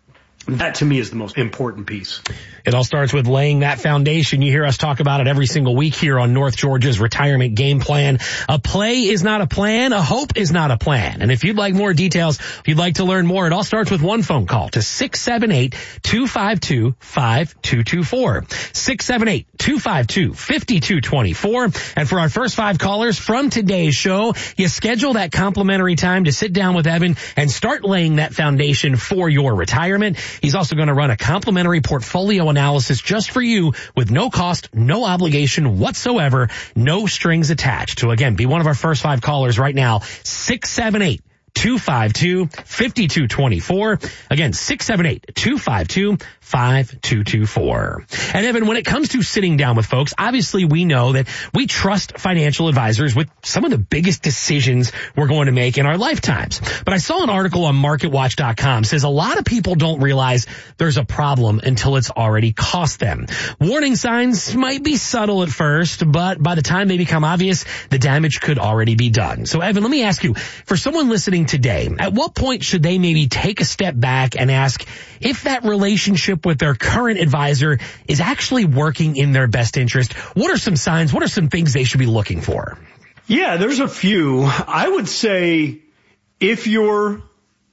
That to me is the most important piece. It all starts with laying that foundation. You hear us talk about it every single week here on North Georgia's Retirement Game Plan. A play is not a plan. A hope is not a plan. And if you'd like more details, if you'd like to learn more, it all starts with one phone call to six seven eight, two five two, five two two four. six seven eight, two five two, five two two four. And for our first five callers from today's show, you schedule that complimentary time to sit down with Evan and start laying that foundation for your retirement. He's also going to run a complimentary portfolio analysis just for you with no cost, no obligation whatsoever, no strings attached. So again, be one of our first five callers right now, six seven eight, two five two, five two two four. Again, six seven eight, two five two, five two two four. And Evan, when it comes to sitting down with folks, obviously we know that we trust financial advisors with some of the biggest decisions we're going to make in our lifetimes. But I saw an article on market watch dot com says a lot of people don't realize there's a problem until it's already cost them. Warning signs might be subtle at first, but by the time they become obvious, the damage could already be done. So Evan, let me ask you, for someone listening today, at what point should they maybe take a step back and ask if that relationship with their current advisor is actually working in their best interest? What are some signs? What are some things they should be looking for? Yeah, there's a few. I would say if you're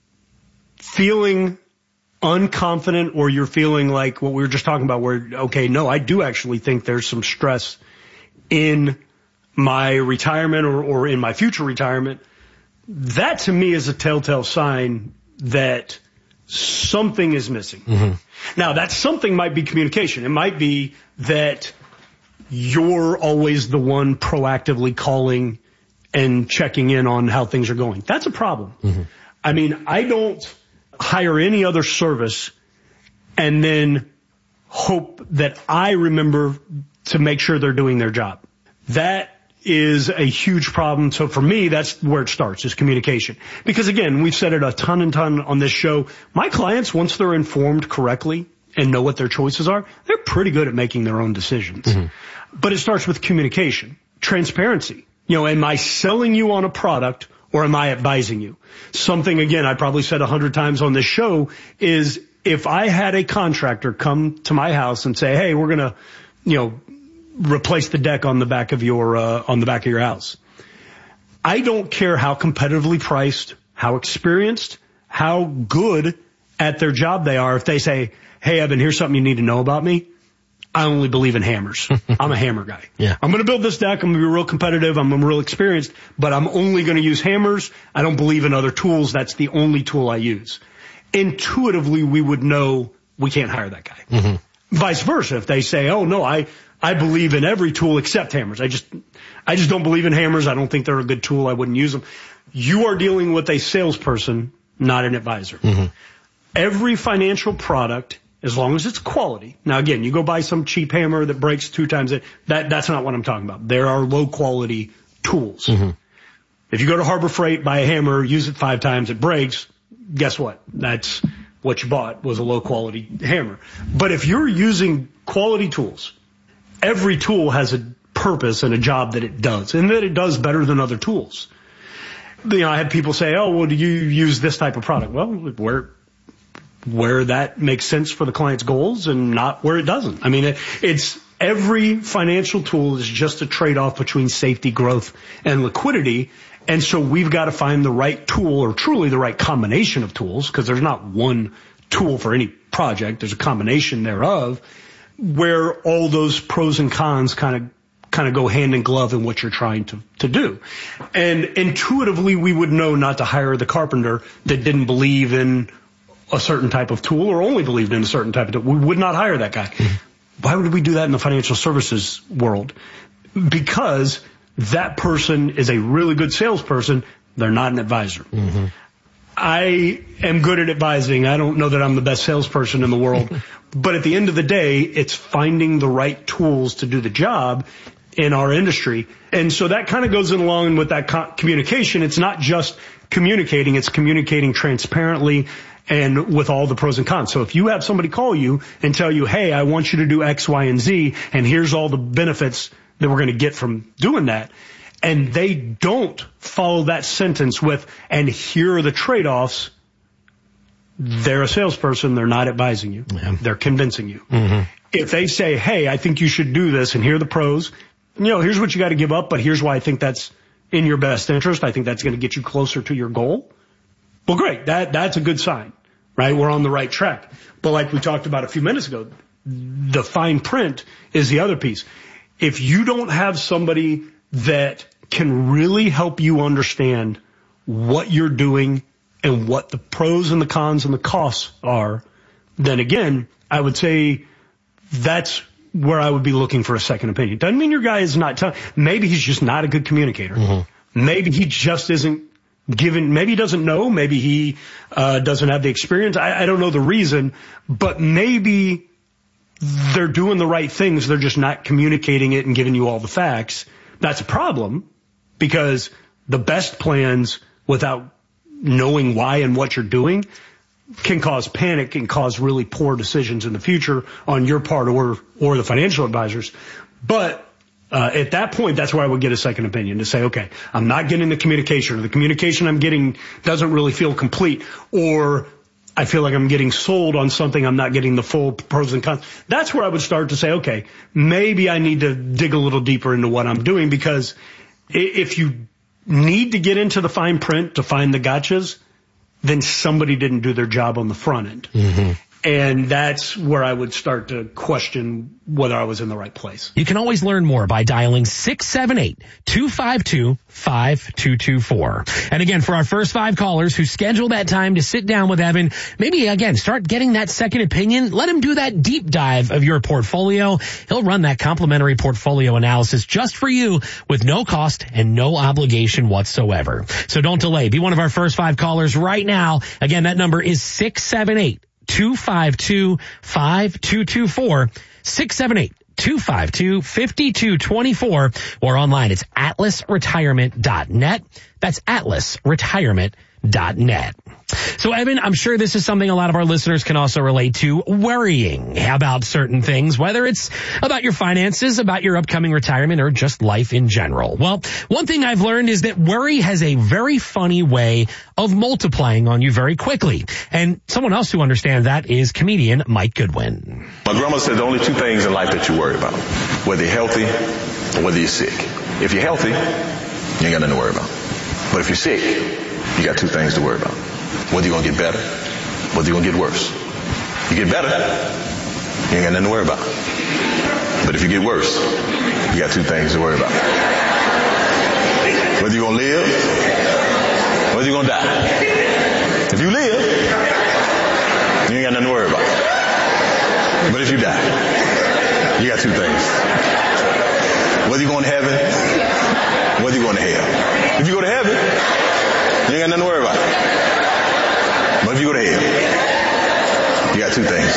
feeling unconfident or you're feeling like what we were just talking about where, okay, no, I do actually think there's some stress in my retirement or, or in my future retirement, that to me is a telltale sign that something is missing. Mm-hmm. Now, that something might be communication. It might be that you're always the one proactively calling and checking in on how things are going. That's a problem. Mm-hmm. I mean, I don't hire any other service and then hope that I remember to make sure they're doing their job. That is a huge problem. So for me, that's where it starts, is communication. Because again, we've said it a ton and ton on this show. My clients, once they're informed correctly and know what their choices are, they're pretty good at making their own decisions. Mm-hmm. But it starts with communication, transparency. You know, am I selling you on a product or am I advising you? Something, again, I probably said a hundred times on this show is if I had a contractor come to my house and say, hey, we're going to, you know, replace the deck on the back of your, uh, on the back of your house. I don't care how competitively priced, how experienced, how good at their job they are. If they say, hey, Evan, here's something you need to know about me. I only believe in hammers. I'm a hammer guy. Yeah. I'm going to build this deck. I'm going to be real competitive. I'm real experienced, but I'm only going to use hammers. I don't believe in other tools. That's the only tool I use. Intuitively, we would know we can't hire that guy. Mm-hmm. Vice versa. If they say, oh no, I, I believe in every tool except hammers. I just, I just don't believe in hammers. I don't think they're a good tool. I wouldn't use them. You are dealing with a salesperson, not an advisor. Mm-hmm. Every financial product, as long as it's quality. Now again, you go buy some cheap hammer that breaks two times it. That, that's not what I'm talking about. There are low quality tools. Mm-hmm. If you go to Harbor Freight, buy a hammer, use it five times, it breaks. Guess what? That's what you bought was a low quality hammer. But if you're using quality tools, every tool has a purpose and a job that it does, and that it does better than other tools. You know, I had people say, oh, well, do you use this type of product? Well, where, where that makes sense for the client's goals and not where it doesn't. I mean, it, it's every financial tool is just a trade-off between safety, growth, and liquidity. And so we've got to find the right tool or truly the right combination of tools, because there's not one tool for any project. There's a combination thereof where all those pros and cons kind of kind of go hand in glove in what you're trying to, to do. And intuitively, we would know not to hire the carpenter that didn't believe in a certain type of tool or only believed in a certain type of tool. We would not hire that guy. Mm-hmm. Why would we do that in the financial services world? Because that person is a really good salesperson. They're not an advisor. Mm-hmm. I am good at advising. I don't know that I'm the best salesperson in the world. But at the end of the day, it's finding the right tools to do the job in our industry. And so that kind of goes in along with that co- communication. It's not just communicating. It's communicating transparently and with all the pros and cons. So if you have somebody call you and tell you, hey, I want you to do X, Y, and Z, and here's all the benefits that we're going to get from doing that, and they don't follow that sentence with, and here are the trade-offs, they're a salesperson. They're not advising you. Yeah. They're convincing you. Mm-hmm. If they say, hey, I think you should do this and here are the pros, you know, here's what you got to give up, but here's why I think that's in your best interest. I think that's going to get you closer to your goal. Well, great. That, that's a good sign, right? We're on the right track. But like we talked about a few minutes ago, the fine print is the other piece. If you don't have somebody that can really help you understand what you're doing and what the pros and the cons and the costs are, then again, I would say that's where I would be looking for a second opinion. Doesn't mean your guy is not telling. Maybe he's just not a good communicator. Mm-hmm. Maybe he just isn't given, maybe he doesn't know, maybe he uh doesn't have the experience. I, I don't know the reason, but maybe they're doing the right things. They're just not communicating it and giving you all the facts. That's a problem, because the best plans without knowing why and what you're doing can cause panic and cause really poor decisions in the future on your part or or the financial advisors. But uh at that point, that's where I would get a second opinion to say, okay, I'm not getting the communication, or the communication I'm getting doesn't really feel complete, or I feel like I'm getting sold on something, I'm not getting the full pros and cons. That's where I would start to say, okay, maybe I need to dig a little deeper into what I'm doing, because if you need to get into the fine print to find the gotchas, then somebody didn't do their job on the front end. Mm-hmm. And that's where I would start to question whether I was in the right place. You can always learn more by dialing six seven eight, two five two, five two two four. And again, for our first five callers who schedule that time to sit down with Evan, maybe again, start getting that second opinion. Let him do that deep dive of your portfolio. He'll run that complimentary portfolio analysis just for you with no cost and no obligation whatsoever. So don't delay. Be one of our first five callers right now. Again, that number is six seven eight, two five two, five two two four, six seven eight, two five two, five two two four, or online it's atlas retirement dot net. That's atlas retirement dot net. So Evan, I'm sure this is something a lot of our listeners can also relate to, worrying about certain things, whether it's about your finances, about your upcoming retirement, or just life in general. Well, one thing I've learned is that worry has a very funny way of multiplying on you very quickly. And someone else who understands that is comedian Mike Goodwin. My grandma said the only two things in life that you worry about, whether you're healthy or whether you're sick. If you're healthy, you ain't got nothing to worry about. But if you're sick, you got two things to worry about. Whether you're going to get better, whether you're going to get worse. You get better, you ain't got nothing to worry about. But if you get worse, you got two things to worry about. Whether you're going to live, whether you're going to die. If you live, you ain't got nothing to worry about. But if you die, you got two things. Whether you're going to heaven, whether you're going to hell. If you go to heaven, you ain't got nothing to worry about. But if you go to hell, you got two things.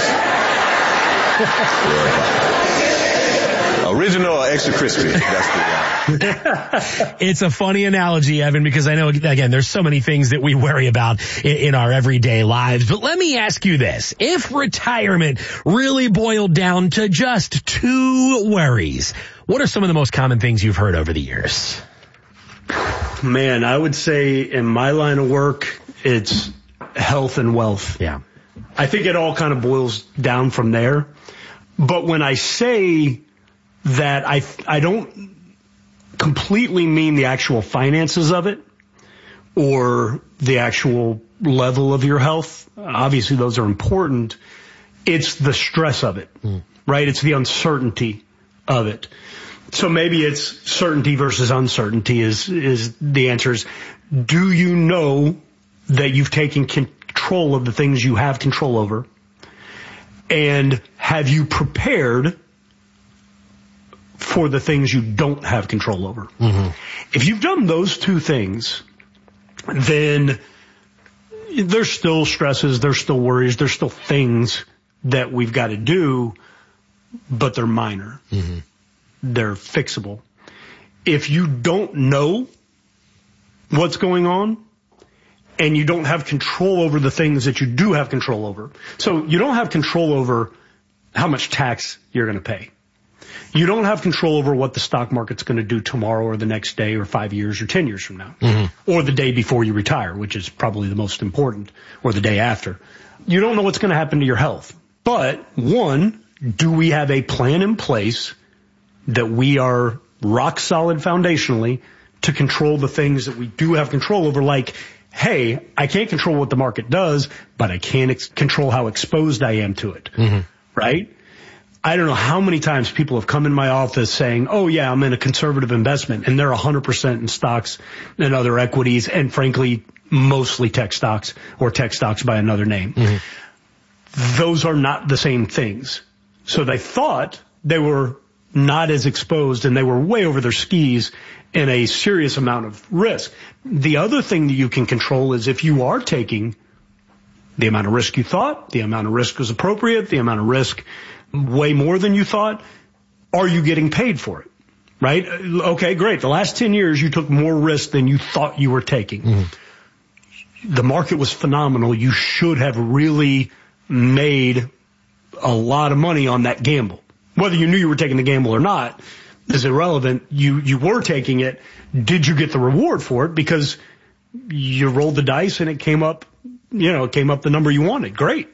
Original or extra crispy? That's the It's a funny analogy, Evan, because I know, again, there's so many things that we worry about in, in our everyday lives. But let me ask you this. If retirement really boiled down to just two worries, what are some of the most common things you've heard over the years? Man, I would say in my line of work, it's health and wealth. Yeah. I think it all kind of boils down from there. But when I say that, I, I don't completely mean the actual finances of it or the actual level of your health. Obviously, those are important. It's the stress of it, mm. right? It's the uncertainty of it. So maybe it's certainty versus uncertainty is, is the answer is, do you know that you've taken control of the things you have control over? And have you prepared for the things you don't have control over? Mm-hmm. If you've done those two things, then there's still stresses, there's still worries, there's still things that we've got to do, but they're minor. Mm-hmm. They're fixable. If you don't know what's going on and you don't have control over the things that you do have control over, so you don't have control over how much tax you're going to pay. You don't have control over what the stock market's going to do tomorrow or the next day or five years or ten years from now. Mm-hmm. Or the day before you retire, which is probably the most important, or the day after. You don't know what's going to happen to your health. But, one, do we have a plan in place that we are rock solid foundationally to control the things that we do have control over, like, hey, I can't control what the market does, but I can ex- control how exposed I am to it, mm-hmm. right? I don't know how many times people have come in my office saying, oh, yeah, I'm in a conservative investment, and they're one hundred percent in stocks and other equities, and frankly, mostly tech stocks or tech stocks by another name. Mm-hmm. Those are not the same things. So they thought they were not as exposed, and they were way over their skis in a serious amount of risk. The other thing that you can control is if you are taking the amount of risk you thought, the amount of risk was appropriate, the amount of risk way more than you thought, are you getting paid for it? Right? Okay, great. The last ten years you took more risk than you thought you were taking. Mm-hmm. The market was phenomenal. You should have really made a lot of money on that gamble. Whether you knew you were taking the gamble or not is irrelevant. You, you were taking it. Did you get the reward for it? Because you rolled the dice and it came up, you know, it came up the number you wanted. Great.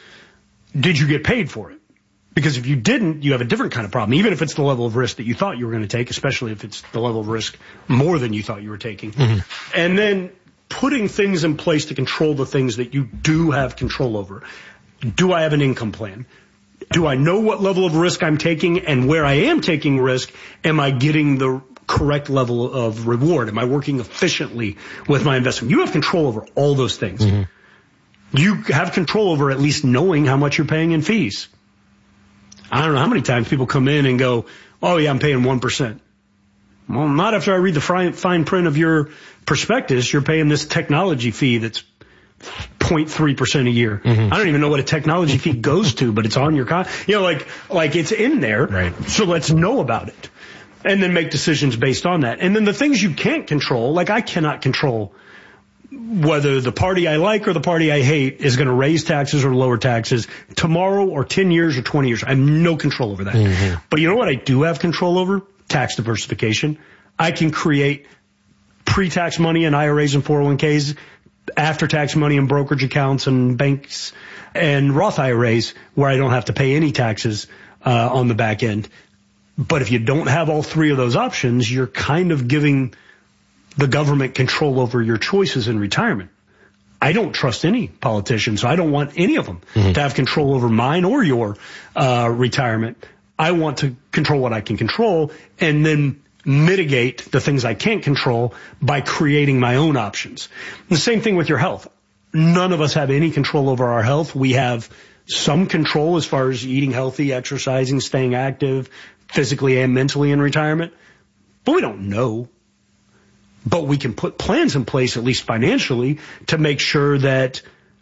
Did you get paid for it? Because if you didn't, you have a different kind of problem, even if it's the level of risk that you thought you were going to take, especially if it's the level of risk more than you thought you were taking. Mm-hmm. And then putting things in place to control the things that you do have control over. Do I have an income plan? Do I know what level of risk I'm taking, and where I am taking risk, am I getting the correct level of reward? Am I working efficiently with my investment? You have control over all those things. Mm-hmm. You have control over at least knowing how much you're paying in fees. I don't know how many times people come in and go, oh yeah, I'm paying one percent. Well, not after I read the fine, fine print of your prospectus. You're paying this technology fee that's zero point three percent a year. Mm-hmm. I don't even know what a technology fee goes to, but it's on your con, you know, like, like it's in there. Right. So let's know about it and then make decisions based on that. And then the things you can't control, like I cannot control whether the party I like or the party I hate is going to raise taxes or lower taxes tomorrow or ten years or twenty years. I have no control over that. Mm-hmm. But you know what I do have control over? Tax diversification. I can create pre-tax money in I R As and four oh one k's, after-tax money in brokerage accounts and banks and Roth I R As where I don't have to pay any taxes uh, on the back end. But if you don't have all three of those options, you're kind of giving the government control over your choices in retirement. I don't trust any politician, so I don't want any of them mm-hmm. to have control over mine or your uh, retirement. I want to control what I can control and then mitigate the things I can't control by creating my own options. The same thing with your health. None of us have any control over our health. We have some control as far as eating healthy, exercising, staying active, physically and mentally in retirement, but we don't know. But we can put plans in place, at least financially, to make sure that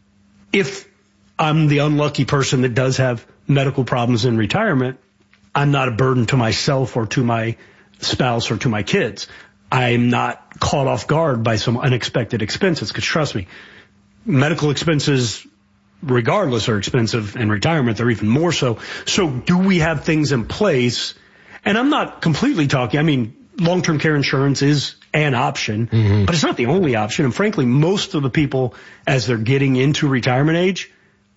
if I'm the unlucky person that does have medical problems in retirement, I'm not a burden to myself or to my spouse or to my kids. I'm not caught off guard by some unexpected expenses, because trust me, medical expenses regardless are expensive, and retirement they're even more so. So do we have things in place? And I'm not completely talking, I mean, long-term care insurance is an option, mm-hmm. but it's not the only option. And frankly, most of the people, as they're getting into retirement age,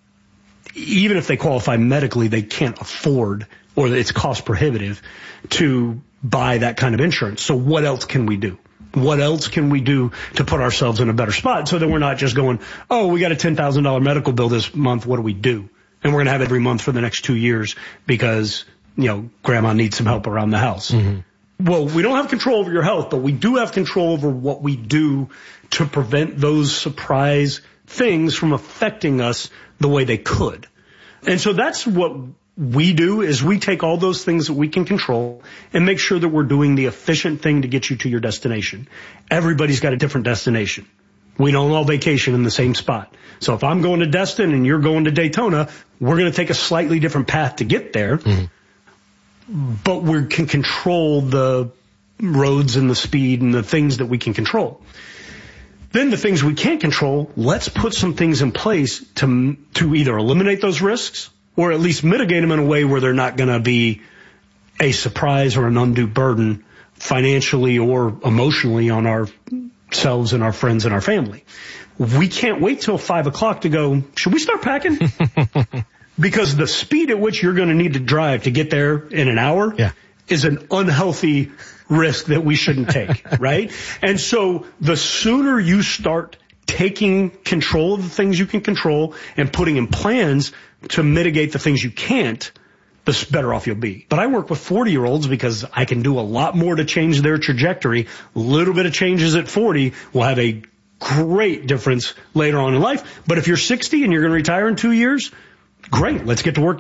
even if they qualify medically, they can't afford, or it's cost prohibitive to buy that kind of insurance. So what else can we do? What else can we do to put ourselves in a better spot so that we're not just going, oh, we got a ten thousand dollars medical bill this month. What do we do? And we're going to have it every month for the next two years because, you know, grandma needs some help around the house. Mm-hmm. Well, we don't have control over your health, but we do have control over what we do to prevent those surprise things from affecting us the way they could. And so that's what we do, is we take all those things that we can control and make sure that we're doing the efficient thing to get you to your destination. Everybody's got a different destination. We don't all vacation in the same spot. So if I'm going to Destin and you're going to Daytona, we're going to take a slightly different path to get there. Mm-hmm. But we can control the roads and the speed and the things that we can control. Then the things we can't control, let's put some things in place to to either eliminate those risks or at least mitigate them in a way where they're not going to be a surprise or an undue burden financially or emotionally on ourselves and our friends and our family. We can't wait till five o'clock to go, should we start packing? Because the speed at which you're going to need to drive to get there in an hour yeah. is an unhealthy risk that we shouldn't take, right? And so the sooner you start taking control of the things you can control and putting in plans to mitigate the things you can't, the better off you'll be. But I work with forty-year-olds because I can do a lot more to change their trajectory. A little bit of changes at forty will have a great difference later on in life. But if you're sixty and you're going to retire in two years, great. Let's get to work